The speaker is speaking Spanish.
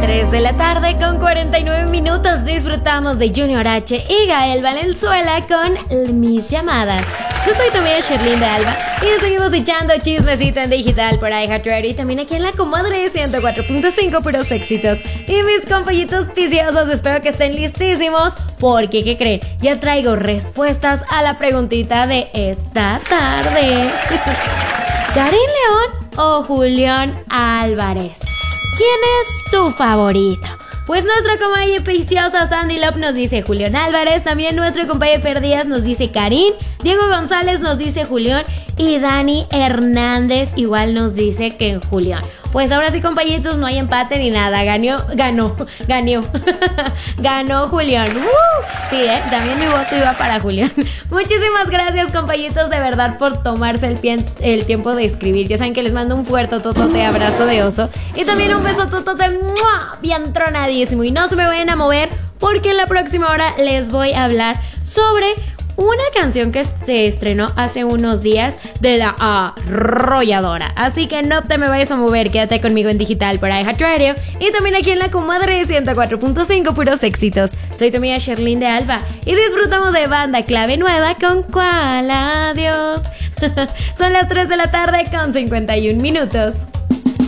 3 de la tarde con 49 minutos disfrutamos de Junior H y Gael Valenzuela con Mis Llamadas. Yo soy tu amiga Sherlyn de Alba y seguimos echando chismecito en digital por iHeartRadio y también aquí en la comadre 104.5 puros éxitos. Y mis compañitos viciosos, espero que estén listísimos porque, ¿qué creen? Ya traigo respuestas a la preguntita de esta tarde. ¿Karin León o Julián Álvarez? ¿Quién es tu favorito? Pues nuestra compañera viciosa Sandy Lop nos dice Julián Álvarez, también nuestro compañero Fer Díaz nos dice Karin, Diego González nos dice Julián y Dani Hernández igual nos dice que Julián. Pues ahora sí, compañitos, no hay empate ni nada. Ganó Julián. Sí, también mi voto iba para Julián. Muchísimas gracias, compañitos, de verdad, por tomarse el tiempo de escribir. Ya saben que les mando un fuerte totote abrazo de oso. Y también un beso totote bien tronadísimo. Y no se me vayan a mover porque en la próxima hora les voy a hablar sobre una canción que se estrenó hace unos días de La Arrolladora. Así que no te me vayas a mover, quédate conmigo en digital por iHeartRadio y también aquí en la comadre 104.5 puros éxitos. Soy tu amiga Sherlyn de Alba y disfrutamos de banda clave nueva con ¿Cuál adiós? Son las 3 de la tarde con 51 minutos.